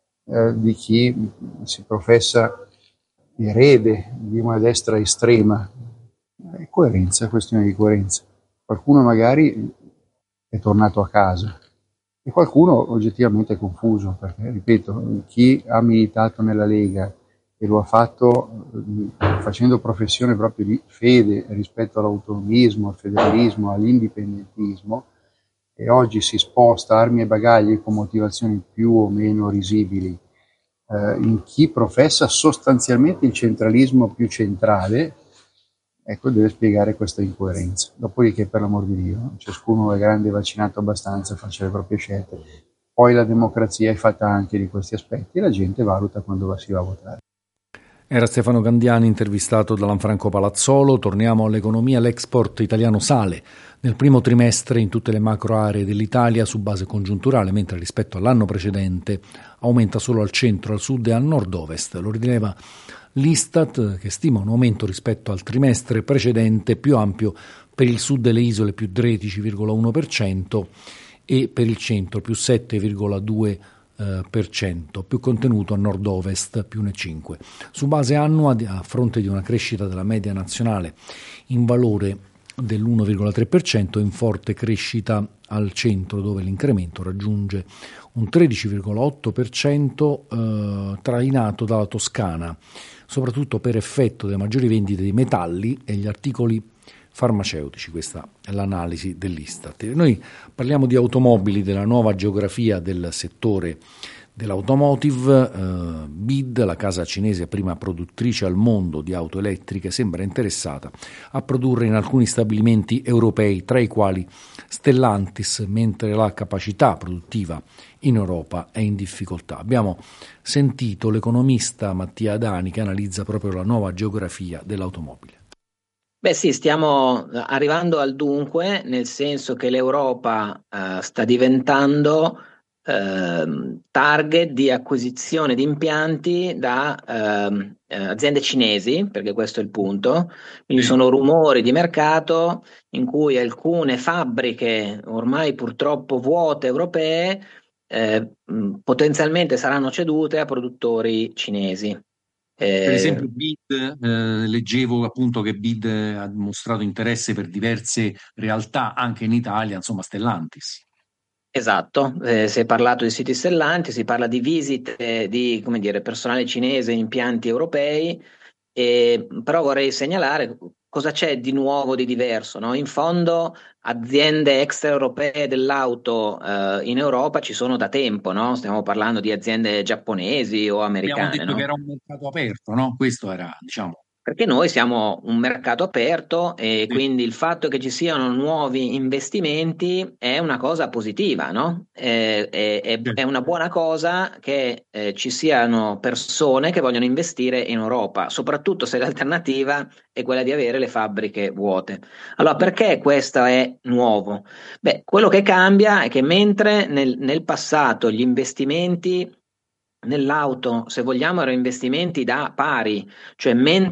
di chi si professa erede di una destra estrema. È coerenza, è questione di coerenza. Qualcuno magari è tornato a casa e qualcuno oggettivamente è confuso, perché, ripeto, chi ha militato nella Lega e lo ha fatto facendo professione proprio di fede rispetto all'autonomismo, al federalismo, all'indipendentismo, e oggi si sposta armi e bagagli con motivazioni più o meno risibili in chi professa sostanzialmente il centralismo più centrale, ecco, deve spiegare questa incoerenza. Dopodiché, per l'amor di Dio, ciascuno è grande e vaccinato abbastanza, faccia le proprie scelte. Poi la democrazia è fatta anche di questi aspetti e la gente valuta quando si va a votare. Era Stefano Candiani, intervistato da Lanfranco Palazzolo. Torniamo all'economia. L'export italiano sale nel primo trimestre in tutte le macro aree dell'Italia su base congiunturale, mentre rispetto all'anno precedente aumenta solo al centro, al sud e al nord-ovest. Lo rileva l'Istat, che stima un aumento rispetto al trimestre precedente più ampio per il sud delle isole più 13,1% e per il centro più 7,2%. Più contenuto a nord-ovest più 1,5%. Su base annua, a fronte di una crescita della media nazionale in valore dell'1,3%, in forte crescita al centro, dove l'incremento raggiunge un 13,8%, trainato dalla Toscana, soprattutto per effetto delle maggiori vendite di metalli e gli articoli farmaceutici. Questa è l'analisi dell'Istat. Noi parliamo di automobili, della nuova geografia del settore dell'automotive. BYD, la casa cinese prima produttrice al mondo di auto elettriche, sembra interessata a produrre in alcuni stabilimenti europei, tra i quali Stellantis, mentre la capacità produttiva in Europa è in difficoltà. Abbiamo sentito l'economista Mattia Adani che analizza proprio la nuova geografia dell'automobile. Beh sì, stiamo arrivando al dunque, nel senso che l'Europa sta diventando target di acquisizione di impianti da aziende cinesi, perché questo è il punto. Quindi sono rumori di mercato in cui alcune fabbriche ormai purtroppo vuote europee potenzialmente saranno cedute a produttori cinesi. Per esempio BYD, leggevo appunto che BYD ha mostrato interesse per diverse realtà anche in Italia, insomma Stellantis. Esatto, si è parlato di siti Stellantis, si parla di visite di, come dire, personale cinese in impianti europei, però vorrei segnalare cosa c'è di nuovo, di diverso, no? In fondo aziende extraeuropee dell'auto in Europa ci sono da tempo, no? Stiamo parlando di aziende giapponesi o americane. Abbiamo detto, no, che era un mercato aperto, no? Questo era, diciamo. Perché noi siamo un mercato aperto e quindi il fatto che ci siano nuovi investimenti è una cosa positiva, no? È una buona cosa che ci siano persone che vogliono investire in Europa, soprattutto se l'alternativa è quella di avere le fabbriche vuote. Allora, perché questo è nuovo? Beh, quello che cambia è che mentre nel passato gli investimenti nell'auto, se vogliamo, erano investimenti da pari, cioè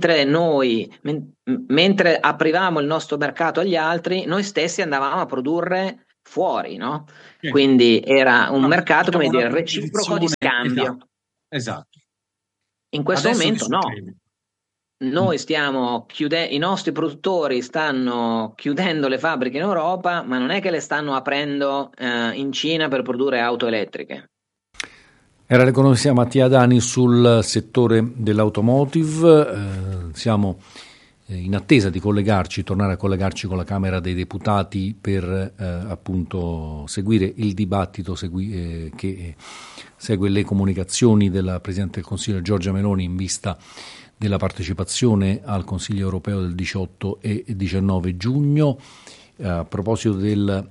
mentre aprivamo il nostro mercato agli altri, noi stessi andavamo a produrre fuori, no? Quindi era un mercato, come dire, reciproco di scambio. Esatto. In questo Adesso momento no. Noi stiamo i nostri produttori stanno chiudendo le fabbriche in Europa, ma non è che le stanno aprendo in Cina per produrre auto elettriche. Era l'economista Mattia Dani sul settore dell'automotive. Siamo in attesa di tornare a collegarci con la Camera dei Deputati per appunto seguire il dibattito che segue le comunicazioni della Presidente del Consiglio Giorgia Meloni in vista della partecipazione al Consiglio europeo del 18 e 19 giugno. A proposito del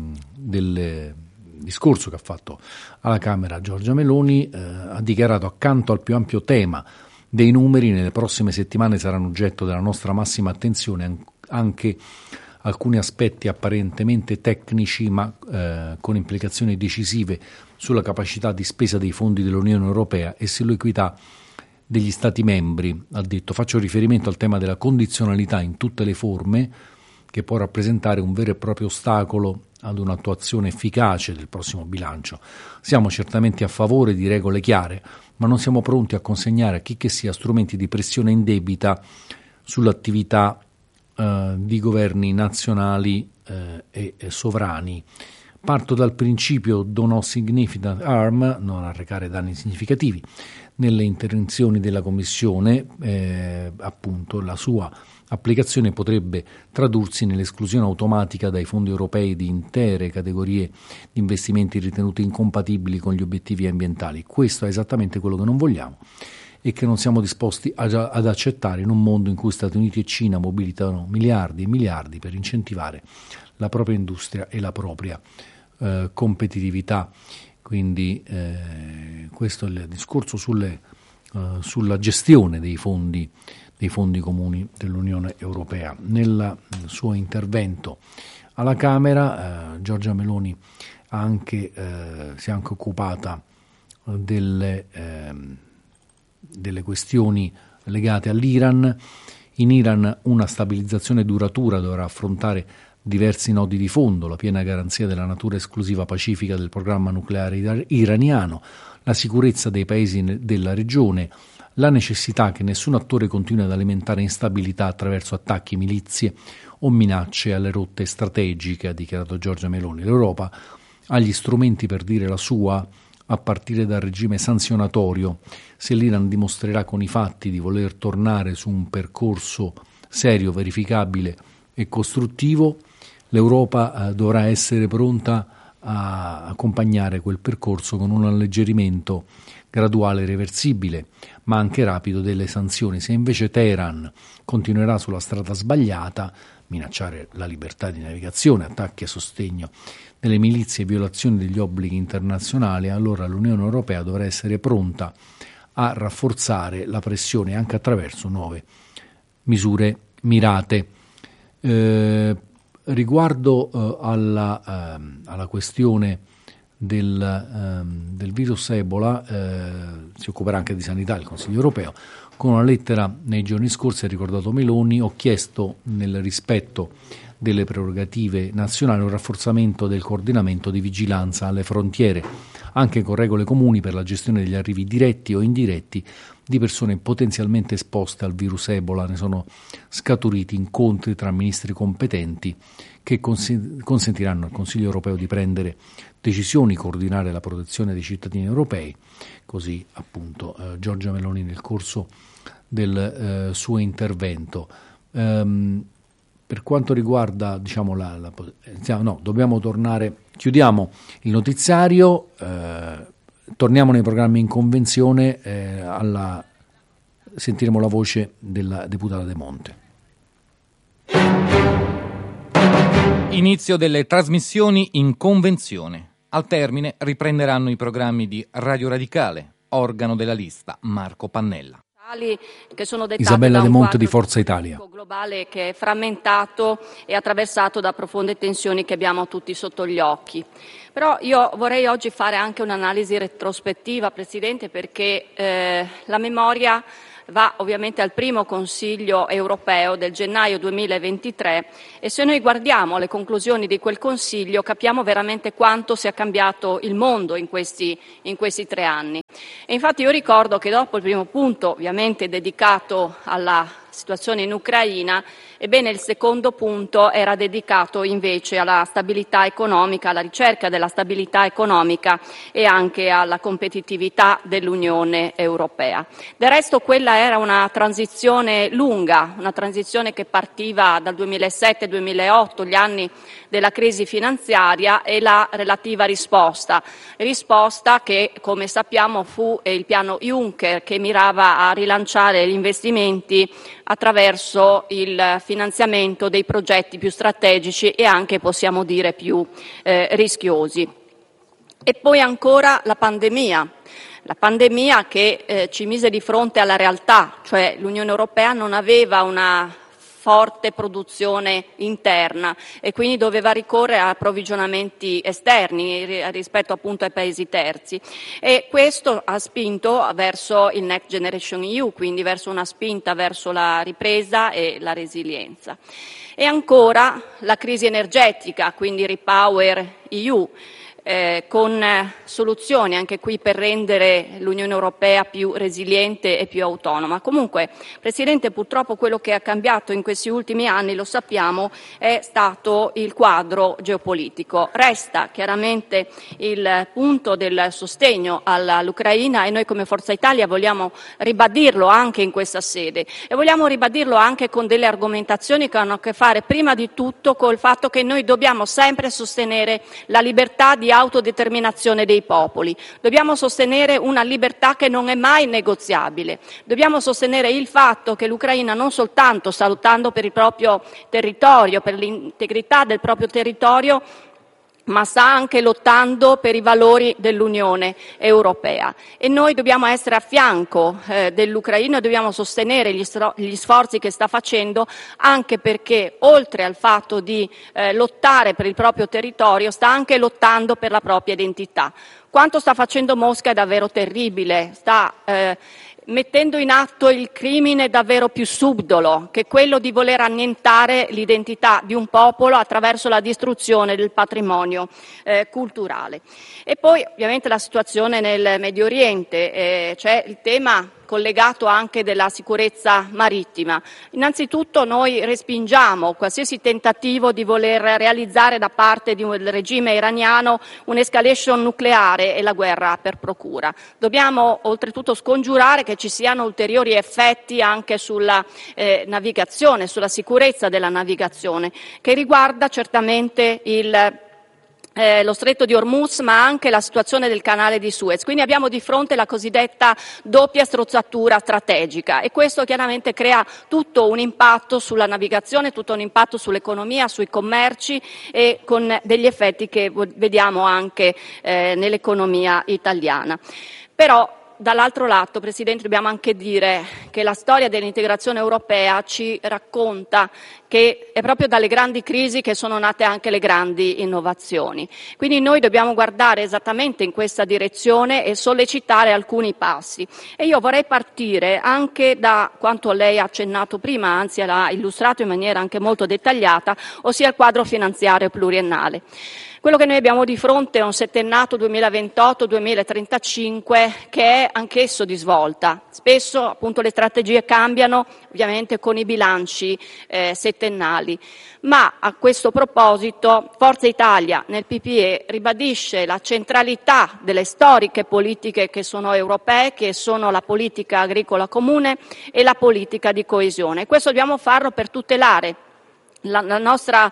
discorso che ha fatto alla Camera Giorgia Meloni, ha dichiarato: accanto al più ampio tema dei numeri, nelle prossime settimane saranno oggetto della nostra massima attenzione anche alcuni aspetti apparentemente tecnici ma con implicazioni decisive sulla capacità di spesa dei fondi dell'Unione Europea e sull'equità degli Stati membri. Ha detto: faccio riferimento al tema della condizionalità in tutte le forme, che può rappresentare un vero e proprio ostacolo ad un'attuazione efficace del prossimo bilancio. Siamo certamente a favore di regole chiare, ma non siamo pronti a consegnare a chicchessia strumenti di pressione indebita sull'attività di governi nazionali e sovrani. Parto dal principio do no significant harm, non arrecare danni significativi. Nelle intenzioni della Commissione, appunto, la sua applicazione potrebbe tradursi nell'esclusione automatica dai fondi europei di intere categorie di investimenti ritenuti incompatibili con gli obiettivi ambientali. Questo è esattamente quello che non vogliamo e che non siamo disposti ad accettare in un mondo in cui Stati Uniti e Cina mobilitano miliardi e miliardi per incentivare la propria industria e la propria competitività. Quindi questo è il discorso sulla gestione dei fondi comuni dell'Unione Europea. Nel suo intervento alla Camera, Giorgia Meloni si è anche occupata delle questioni legate all'Iran. In Iran una stabilizzazione duratura dovrà affrontare diversi nodi di fondo: la piena garanzia della natura esclusiva pacifica del programma nucleare iraniano, la sicurezza dei paesi della regione, la necessità che nessun attore continui ad alimentare instabilità attraverso attacchi, milizie o minacce alle rotte strategiche, ha dichiarato Giorgia Meloni. L'Europa ha gli strumenti per dire la sua, a partire dal regime sanzionatorio. Se l'Iran dimostrerà con i fatti di voler tornare su un percorso serio, verificabile e costruttivo, l'Europa dovrà essere pronta a accompagnare quel percorso con un alleggerimento graduale e reversibile, ma anche rapido, delle sanzioni. Se invece Teheran continuerà sulla strada sbagliata, minacciare la libertà di navigazione, attacchi a sostegno delle milizie e violazioni degli obblighi internazionali, allora l'Unione Europea dovrà essere pronta a rafforzare la pressione anche attraverso nuove misure mirate. Riguardo alla questione del virus Ebola, si occuperà anche di sanità il Consiglio europeo. Con una lettera nei giorni scorsi ha ricordato Meloni: ho chiesto, nel rispetto delle prerogative nazionali, un rafforzamento del coordinamento di vigilanza alle frontiere, anche con regole comuni per la gestione degli arrivi diretti o indiretti di persone potenzialmente esposte al virus Ebola. Ne sono scaturiti incontri tra ministri competenti che consentiranno al Consiglio europeo di prendere decisioni, coordinare la protezione dei cittadini europei. Così appunto Giorgia Meloni nel corso del suo intervento. Per quanto riguarda, diciamo, dobbiamo tornare, chiudiamo il notiziario, torniamo nei programmi in convenzione alla sentiremo la voce della deputata De Monte. Inizio delle trasmissioni in convenzione. Al termine riprenderanno i programmi di Radio Radicale, organo della lista Marco Pannella. Che sono Isabella De Monte di Forza Italia. Globale che è frammentato e attraversato da profonde tensioni che abbiamo tutti sotto gli occhi. Però io vorrei oggi fare anche un'analisi retrospettiva, Presidente, perché la memoria va ovviamente al primo Consiglio europeo del gennaio 2023 e se noi guardiamo le conclusioni di quel Consiglio capiamo veramente quanto sia cambiato il mondo in questi 3 anni. E infatti io ricordo che dopo il primo punto, ovviamente dedicato alla situazione in Ucraina, ebbene il secondo punto era dedicato invece alla stabilità economica, alla ricerca della stabilità economica e anche alla competitività dell'Unione Europea. Del resto quella era una transizione lunga, una transizione che partiva dal 2007-2008, gli anni della crisi finanziaria e la relativa risposta che come sappiamo fu il piano Juncker che mirava a rilanciare gli investimenti attraverso il finanziamento dei progetti più strategici e anche, possiamo dire, più rischiosi. E poi ancora la pandemia che ci mise di fronte alla realtà, cioè l'Unione Europea non aveva una forte produzione interna e quindi doveva ricorrere a approvvigionamenti esterni rispetto appunto ai paesi terzi e questo ha spinto verso il Next Generation EU, quindi verso una spinta verso la ripresa e la resilienza. E ancora la crisi energetica, quindi Repower EU, con soluzioni anche qui per rendere l'Unione Europea più resiliente e più autonoma. Comunque, Presidente, purtroppo quello che è cambiato in questi ultimi anni, lo sappiamo, è stato il quadro geopolitico. Resta chiaramente il punto del sostegno all'Ucraina e noi come Forza Italia vogliamo ribadirlo anche in questa sede e vogliamo ribadirlo anche con delle argomentazioni che hanno a che fare prima di tutto col fatto che noi dobbiamo sempre sostenere la libertà di autodeterminazione dei popoli. Dobbiamo sostenere una libertà che non è mai negoziabile. Dobbiamo sostenere il fatto che l'Ucraina non soltanto sta lottando per il proprio territorio, per l'integrità del proprio territorio, ma sta anche lottando per i valori dell'Unione Europea e noi dobbiamo essere a fianco dell'Ucraina e dobbiamo sostenere gli sforzi che sta facendo anche perché oltre al fatto di lottare per il proprio territorio sta anche lottando per la propria identità. Quanto sta facendo Mosca è davvero terribile, sta mettendo in atto il crimine davvero più subdolo, che è quello di voler annientare l'identità di un popolo attraverso la distruzione del patrimonio culturale. E poi ovviamente la situazione nel Medio Oriente, c'è il tema collegato anche della sicurezza marittima. Innanzitutto noi respingiamo qualsiasi tentativo di voler realizzare da parte del regime iraniano un'escalation nucleare e la guerra per procura. Dobbiamo oltretutto scongiurare che ci siano ulteriori effetti anche sulla navigazione, sulla sicurezza della navigazione, che riguarda certamente lo stretto di Hormuz ma anche la situazione del canale di Suez. Quindi abbiamo di fronte la cosiddetta doppia strozzatura strategica e questo chiaramente crea tutto un impatto sulla navigazione, tutto un impatto sull'economia, sui commerci e con degli effetti che vediamo anche nell'economia italiana. Però dall'altro lato, Presidente, dobbiamo anche dire che la storia dell'integrazione europea ci racconta che è proprio dalle grandi crisi che sono nate anche le grandi innovazioni. Quindi noi dobbiamo guardare esattamente in questa direzione e sollecitare alcuni passi. E io vorrei partire anche da quanto lei ha accennato prima, anzi l'ha illustrato in maniera anche molto dettagliata, ossia il quadro finanziario pluriennale. Quello che noi abbiamo di fronte è un settennato 2028-2035 che è anch'esso di svolta. Spesso appunto le strategie cambiano ovviamente con i bilanci settennali, ma a questo proposito Forza Italia nel PPE ribadisce la centralità delle storiche politiche che sono europee, che sono la politica agricola comune e la politica di coesione. Questo dobbiamo farlo per tutelare la nostra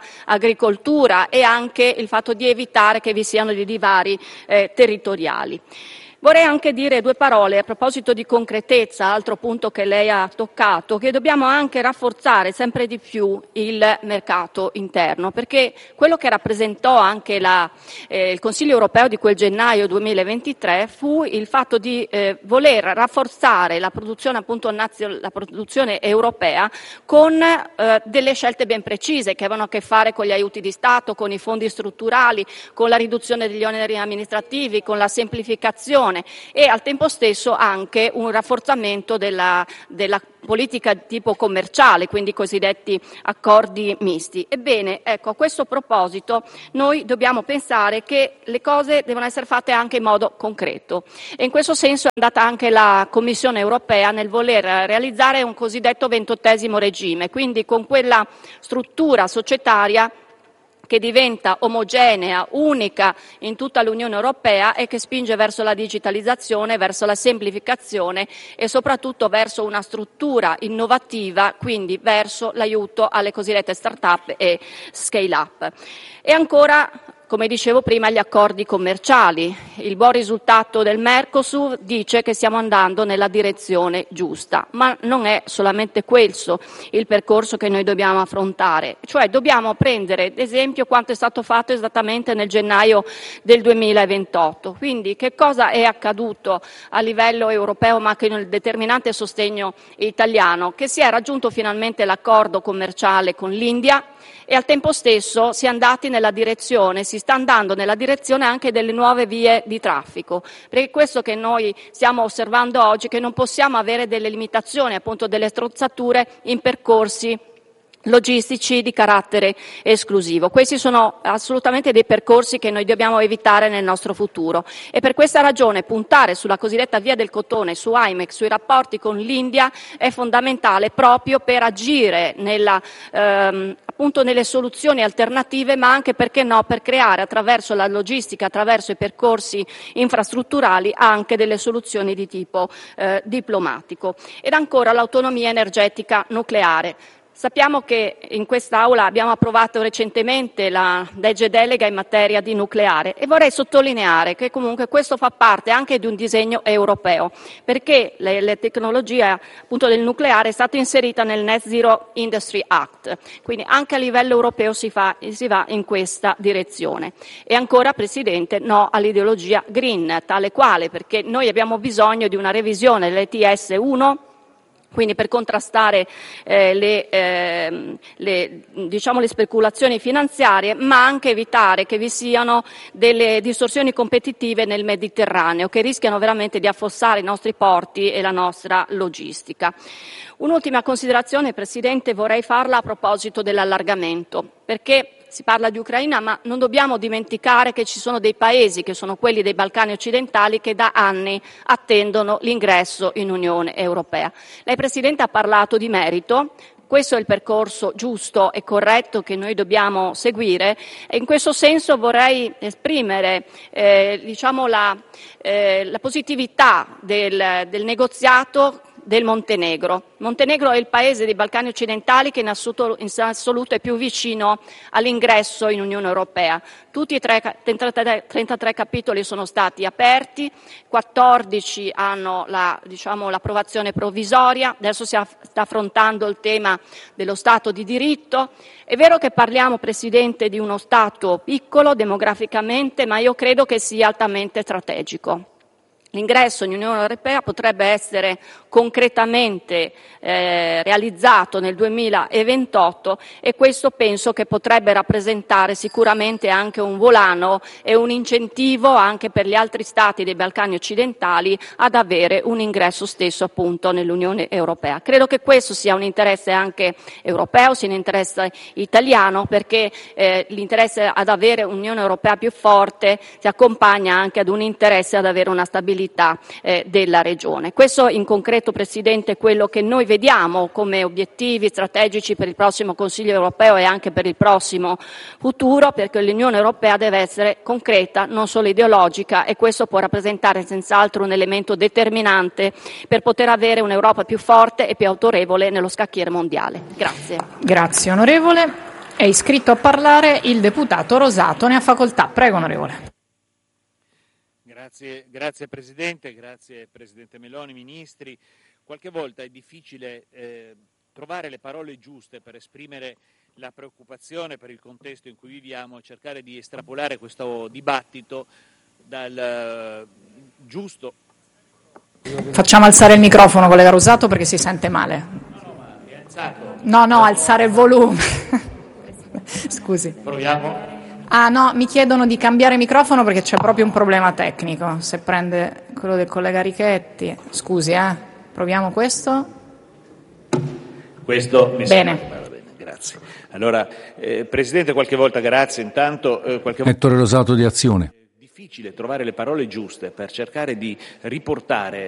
agricoltura e anche il fatto di evitare che vi siano dei divari territoriali. Vorrei anche dire due parole a proposito di concretezza, altro punto che lei ha toccato, che dobbiamo anche rafforzare sempre di più il mercato interno, perché quello che rappresentò anche il Consiglio europeo di quel gennaio 2023 fu il fatto di voler rafforzare la produzione, appunto, la produzione europea con delle scelte ben precise che avevano a che fare con gli aiuti di Stato, con i fondi strutturali, con la riduzione degli oneri amministrativi, con la semplificazione e al tempo stesso anche un rafforzamento della politica tipo commerciale, quindi i cosiddetti accordi misti. Ebbene, ecco, a questo proposito noi dobbiamo pensare che le cose devono essere fatte anche in modo concreto e in questo senso è andata anche la Commissione europea nel voler realizzare un cosiddetto 28° regime, quindi con quella struttura societaria che diventa omogenea, unica in tutta l'Unione Europea e che spinge verso la digitalizzazione, verso la semplificazione e soprattutto verso una struttura innovativa, quindi verso l'aiuto alle cosiddette start-up e scale-up. E ancora, come dicevo prima, gli accordi commerciali. Il buon risultato del Mercosur dice che stiamo andando nella direzione giusta, ma non è solamente questo il percorso che noi dobbiamo affrontare, cioè dobbiamo prendere ad esempio quanto è stato fatto esattamente nel gennaio del 2028. Quindi che cosa è accaduto a livello europeo ma anche nel determinante sostegno italiano? Che si è raggiunto finalmente l'accordo commerciale con l'India e al tempo stesso si sta andando nella direzione anche delle nuove vie di traffico, perché questo che noi stiamo osservando oggi è che non possiamo avere delle limitazioni, appunto delle strozzature in percorsi logistici di carattere esclusivo. Questi sono assolutamente dei percorsi che noi dobbiamo evitare nel nostro futuro e per questa ragione puntare sulla cosiddetta via del cotone, su IMEC, sui rapporti con l'India è fondamentale proprio per agire appunto nelle soluzioni alternative, ma anche, perché no, per creare attraverso la logistica, attraverso i percorsi infrastrutturali anche delle soluzioni di tipo diplomatico. Ed ancora l'autonomia energetica nucleare. Sappiamo che in quest'Aula abbiamo approvato recentemente la legge delega in materia di nucleare e vorrei sottolineare che comunque questo fa parte anche di un disegno europeo, perché la tecnologia appunto del nucleare è stata inserita nel Net Zero Industry Act, quindi anche a livello europeo si va in questa direzione. E ancora, Presidente, no all'ideologia green, tale quale, perché noi abbiamo bisogno di una revisione dell'ETS 1, quindi per contrastare le speculazioni finanziarie, ma anche evitare che vi siano delle distorsioni competitive nel Mediterraneo che rischiano veramente di affossare i nostri porti e la nostra logistica. Un'ultima considerazione, Presidente, vorrei farla a proposito dell'allargamento, perché si parla di Ucraina, ma non dobbiamo dimenticare che ci sono dei paesi, che sono quelli dei Balcani occidentali, che da anni attendono l'ingresso in Unione Europea. Lei, Presidente, ha parlato di merito. Questo è il percorso giusto e corretto che noi dobbiamo seguire e in questo senso vorrei esprimere la positività del negoziato del Montenegro. Montenegro è il paese dei Balcani occidentali che in assoluto è più vicino all'ingresso in Unione Europea. Tutti i 33 capitoli sono stati aperti, 14 hanno l'approvazione provvisoria, adesso si sta affrontando il tema dello Stato di diritto. È vero che parliamo, Presidente, di uno Stato piccolo demograficamente, ma io credo che sia altamente strategico. L'ingresso in Unione Europea potrebbe essere concretamente realizzato nel 2028 e questo penso che potrebbe rappresentare sicuramente anche un volano e un incentivo anche per gli altri Stati dei Balcani occidentali ad avere un ingresso stesso appunto nell'Unione Europea. Credo che questo sia un interesse anche europeo, sia un interesse italiano, perché l'interesse ad avere un'Unione Europea più forte si accompagna anche ad un interesse ad avere una stabilità della regione. Questo in concreto, Presidente, è quello che noi vediamo come obiettivi strategici per il prossimo Consiglio europeo e anche per il prossimo futuro, perché l'Unione Europea deve essere concreta, non solo ideologica, e questo può rappresentare senz'altro un elemento determinante per poter avere un'Europa più forte e più autorevole nello scacchiere mondiale. Grazie. Grazie onorevole. È iscritto a parlare il deputato Rosato, ne ha facoltà. Prego onorevole. Grazie Presidente, grazie Presidente Meloni, ministri. Qualche volta è difficile trovare le parole giuste per esprimere la preoccupazione per il contesto in cui viviamo e cercare di estrapolare questo dibattito dal giusto. Facciamo alzare il microfono, collega Rosato, perché si sente male. No, alzare il volume. Scusi. Proviamo. Ah no, mi chiedono di cambiare microfono perché c'è proprio un problema tecnico. Se prende quello del collega Richetti. Scusi, proviamo questo. Questo mi bene. Va bene, grazie. Allora, Presidente, qualche volta grazie. Intanto, Ettore Rosato di Azione. È difficile trovare le parole giuste per cercare di riportare